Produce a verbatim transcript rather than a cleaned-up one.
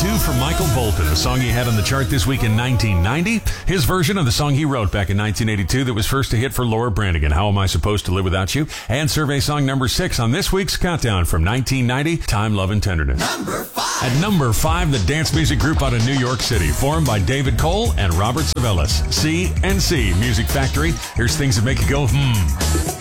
two from Michael Bolton, a song he had on the chart this week in nineteen ninety. His version of the song he wrote back in nineteen eighty-two that was first to hit for Laura Branigan, How Am I Supposed to Live Without You? And survey song number six on this week's countdown from nineteen ninety, Time, Love, and Tenderness. Number five. At number five, the dance music group out of New York City, formed by David Cole and Robert Savellis. C and C Music Factory. Here's things that make you go, hmm.